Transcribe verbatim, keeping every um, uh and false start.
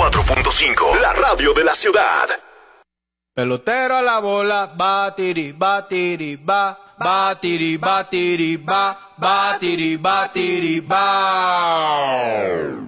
cuatro punto cinco, la radio de la ciudad. Pelotero a la bola, batiri, batiri, ba, batiri, batiri, ba, batiri, batiri, ba.